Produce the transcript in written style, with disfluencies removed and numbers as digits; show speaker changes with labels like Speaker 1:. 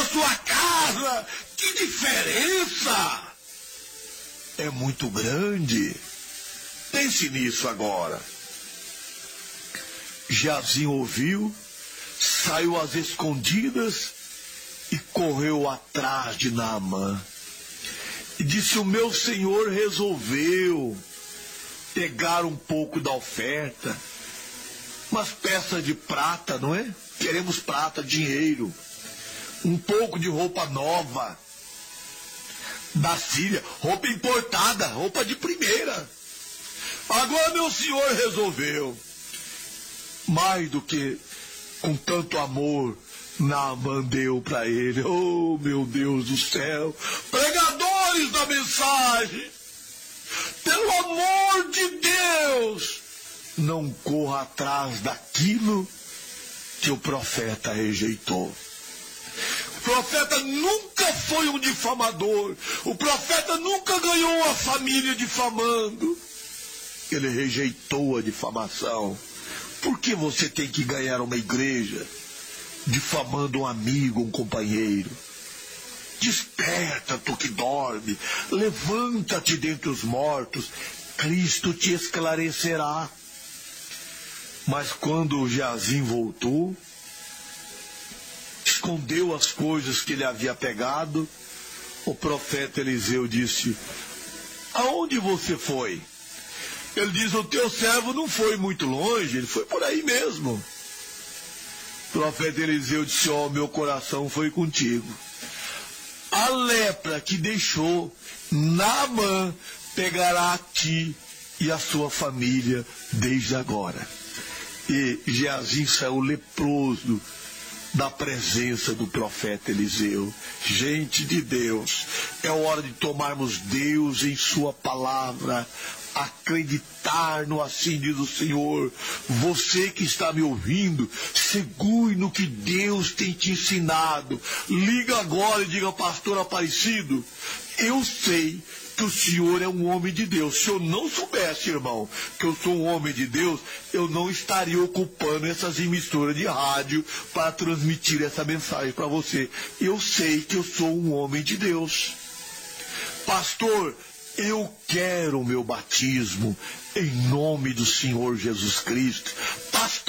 Speaker 1: sua casa. Que diferença! É muito grande. Pense nisso agora. Geazi ouviu, saiu às escondidas e correu atrás de Naamã. E disse: o meu senhor resolveu pegar um pouco da oferta, umas peças de prata, não é? Queremos prata, dinheiro, um pouco de roupa nova da Síria, roupa importada, roupa de primeira. Agora meu senhor resolveu, mais do que com tanto amor, Naamã deu para ele. Oh, meu Deus do céu, pregadores da mensagem, pelo amor de Deus, não corra atrás daquilo que o profeta rejeitou. O profeta nunca foi um difamador. O profeta nunca ganhou a família difamando. Ele rejeitou a difamação. Por que você tem que ganhar uma igreja difamando um amigo, um companheiro? Desperta, tu que dorme. Levanta-te dentre os mortos. Cristo te esclarecerá. Mas quando Geazi voltou, escondeu as coisas que ele havia pegado, o profeta Eliseu disse: aonde você foi? Ele diz: o teu servo não foi muito longe, ele foi por aí mesmo. O profeta Eliseu disse: ó, meu coração foi contigo. A lepra que deixou Naamã pegará a ti e a sua família desde agora. E Geazi saiu leproso da presença do profeta Eliseu. Gente de Deus, é hora de tomarmos Deus em sua palavra, acreditar no assim diz o Senhor. Você que está me ouvindo, segure no que Deus tem te ensinado. Liga agora e diga: pastor Aparecido, eu sei que o senhor é um homem de Deus. Se eu não soubesse, irmão, que eu sou um homem de Deus, eu não estaria ocupando essas emissoras de rádio para transmitir essa mensagem para você. Eu sei que eu sou um homem de Deus. Pastor, eu quero o meu batismo em nome do Senhor Jesus Cristo. Pastor,